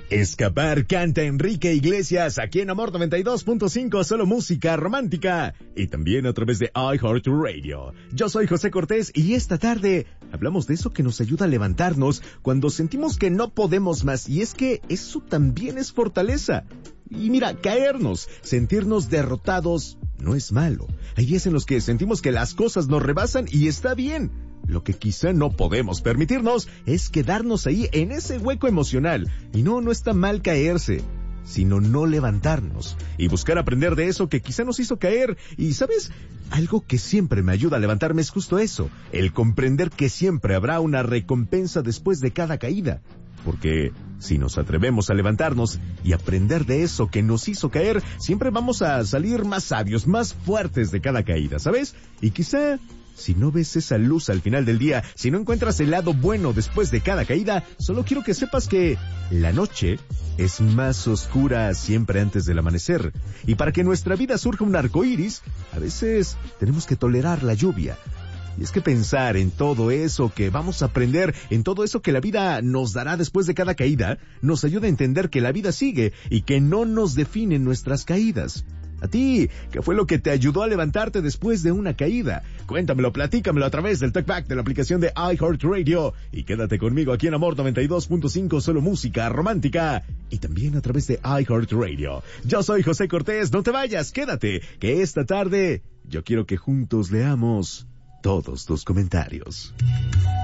Escapar canta Enrique Iglesias aquí en Amor 92.5, solo música romántica y también a través de iHeartRadio. Yo soy José Cortés y esta tarde hablamos de eso que nos ayuda a levantarnos cuando sentimos que no podemos más, y es que eso también es fortaleza. Y mira, caernos, sentirnos derrotados no es malo. Hay días en los que sentimos que las cosas nos rebasan y está bien. Lo que quizá no podemos permitirnos es quedarnos ahí en ese hueco emocional. Y no está mal caerse, sino no levantarnos y buscar aprender de eso que quizá nos hizo caer. Y ¿sabes? Algo que siempre me ayuda a levantarme es justo eso, el comprender que siempre habrá una recompensa después de cada caída. Porque si nos atrevemos a levantarnos y aprender de eso que nos hizo caer, siempre vamos a salir más sabios, más fuertes de cada caída, ¿sabes? Y quizá, si no ves esa luz al final del día, si no encuentras el lado bueno después de cada caída, solo quiero que sepas que la noche es más oscura siempre antes del amanecer. Y para que en nuestra vida surja un arco iris, a veces tenemos que tolerar la lluvia. Y es que pensar en todo eso que vamos a aprender, en todo eso que la vida nos dará después de cada caída, nos ayuda a entender que la vida sigue y que no nos definen nuestras caídas. A ti, ¿qué fue lo que te ayudó a levantarte después de una caída? Cuéntamelo, platícamelo a través del Talkback de la aplicación de iHeartRadio. Y quédate conmigo aquí en Amor 92.5, solo música romántica. Y también a través de iHeartRadio. Yo soy José Cortés, no te vayas, quédate, que esta tarde yo quiero que juntos leamos todos tus comentarios.